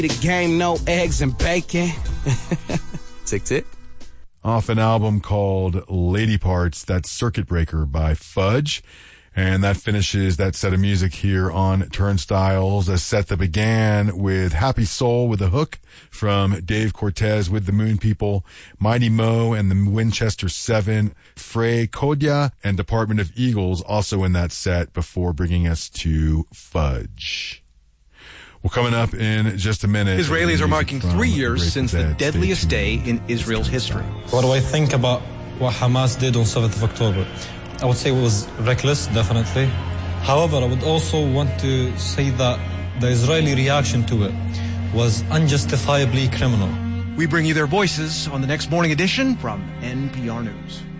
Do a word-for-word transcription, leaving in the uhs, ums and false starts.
The game, no eggs and bacon. Tick, tick. Off an album called Lady Parts, that's Circuit Breaker by Fudge. And that finishes that set of music here on Turnstiles, a set that began with Happy Soul with a hook from Dave Cortez with the Moon People, Mighty Mo and the Winchester Seven, Frey Kodja and Department of Eagles also in that set before bringing us to Fudge. Well, coming up in just a minute. Israelis are marking three years since the deadliest day in Israel's history. What do I think about what Hamas did on seventh of October? I would say it was reckless, definitely. However, I would also want to say that the Israeli reaction to it was unjustifiably criminal. We bring you their voices on the next morning edition from N P R News.